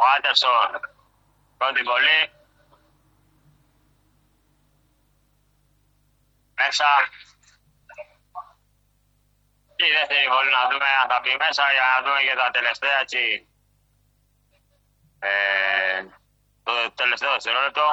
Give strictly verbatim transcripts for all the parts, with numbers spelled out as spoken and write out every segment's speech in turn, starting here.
Ο Άντερσον, πρώτη βολή. Μέσα. Και η δεύτερη βολή να δούμε αν θα μπει μέσα για να δούμε και τα τελευταία έτσι. Ε, το τελευταίο δευτερόλεπτο.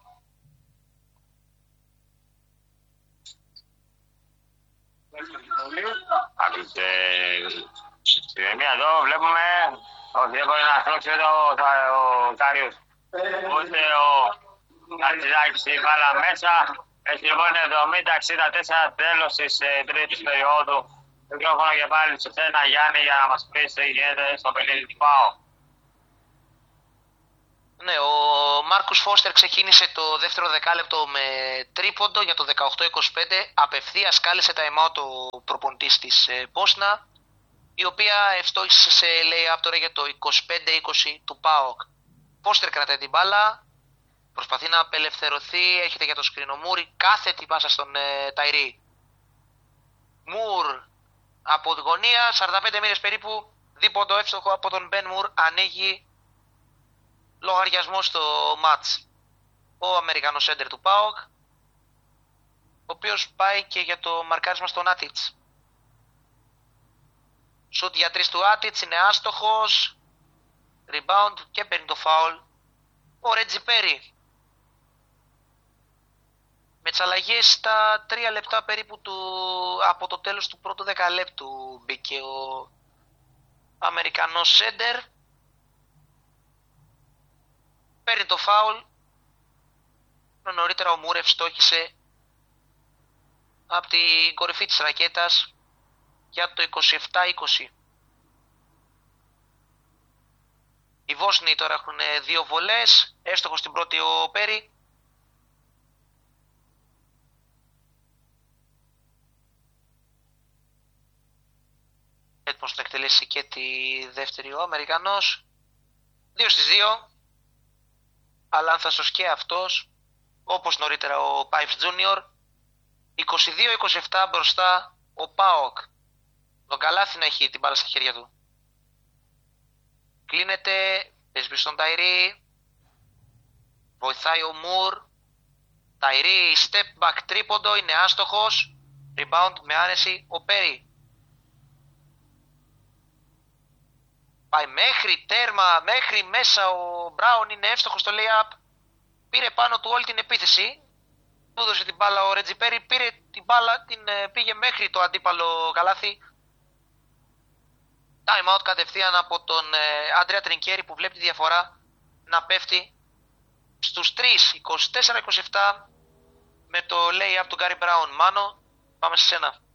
Άρχισε στη μία εδώ βλέπουμε ότι δεν μπορεί να στρώξει εδώ ο Κάριους. Ούτε ο Αρτζάκης η μπάλα μέσα. Έχει λοιπόν εβδομήντα εξήντα τέσσερα τέλος της τρίτης περίοδου. Μικρόφωνο και πάλι σε σένα Γιάννη για να μας πεις τι γίνεται στο παιχνίδι του ΠΑΟΚ. Ναι, ο Μάρκους Φώστερ ξεκίνησε το δεύτερο δεκάλεπτο με τρίποντο για το δεκαοκτώ είκοσι πέντε. Απευθείας κάλεσε τα time out ο προπονητής της Πόσνα, η οποία ευστόχησε σε lay-up τώρα για το είκοσι πέντε είκοσι του ΠΑΟΚ. Φώστερ κρατάει την μπάλα, προσπαθεί να απελευθερωθεί, έχετε για το σκρίνο Μούρ, κάθετη πάσα στον ε, Ταϊρή. Μουρ από τη γωνία, σαράντα πέντε μοίρες περίπου, δίποντο εύστοχο από τον Μπεν Μουρ, ανοίγει λογαριασμό στο μάτς. Ο Αμερικανός σέντερ του ΠΑΟΚ, ο οποίος πάει και για το μαρκάρισμα στον Άτιτς. Σουτ για τρεις του Άτιτς, είναι άστοχος, rebound και παίρνει το φάουλ ο Ρέτζι Πέρι. Με τις αλλαγές στα τρία λεπτά περίπου του, από το τέλος του πρώτου δεκαλέπτου μπήκε ο Αμερικανός σέντερ. Παίρνει το φάουλ. Νωρίτερα ο Μούρεφ στόχισε από την κορυφή της ρακέτας για το είκοσι επτά είκοσι. Οι Βόσνοι τώρα έχουν δύο βολές. Έστοχο στην πρώτη ο Πέρι. Έτοιμος να εκτελέσει και τη δεύτερη ο Αμερικανός. δύο στις δύο. Αλλά αν θα σώσει και αυτός, όπως νωρίτερα ο Πάιφς Τζούνιορ. είκοσι δύο είκοσι επτά μπροστά ο ΠΑΟΚ. Τον καλάθι να έχει την μπάλα στα χέρια του. Κλείνεται, παίζει πίσω στον Ταϊρή. Βοηθάει ο Μουρ. Ταϊρή, step back τρίποντο, είναι άστοχος. Rebound με άνεση ο Πέρι. Πάει μέχρι τέρμα, μέχρι μέσα ο Μπράουν, είναι εύστοχος στο lay-up. Πήρε πάνω του όλη την επίθεση. Του έδωσε την μπάλα ο Ρέτζι Πέρι, πήρε την μπάλα, την πήγε μέχρι το αντίπαλο καλάθι. Time out κατευθείαν από τον Άντρεα Τρινκέρι που βλέπει τη διαφορά να πέφτει στους τρεις, είκοσι τέσσερα είκοσι επτά με το lay-up του Γκάρι Μπράουν. Μάνο, πάμε σε σένα.